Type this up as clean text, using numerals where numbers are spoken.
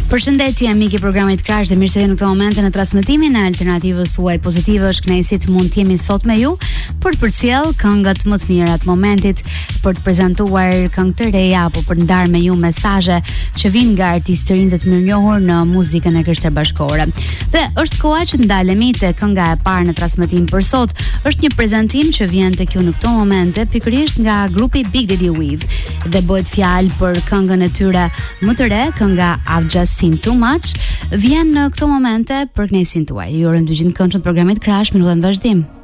Përshëndetje mik I programit Krash dhe mirë se vjen në këtë moment në transmetimin e alternativës suaj pozitive. Është kënaqësi mund të jemi sot me ju për të përcjell këngët më të mira të momentit, për të prezantuar këngë të reja apo për të ndarë me ju mesazhe që vijnë nga artistë të rinj dhe të mirënjohur në muzikën e Krishterë Bashkore. Dhe është koha që të ndalemi te kënga e parë në transmetim për sot. Është një prezantim që vjen tek ju në këto momente pikërisht nga grupi Big Daddy Weave dhe bëhet fjalë për këngën e tyre më të re, kënga I've Just Seen Too Much, vjen në këto momente për kënaqësinë tuaj. Ju urojmë të gjithë këndshët programit Krash, minutën vazhdim.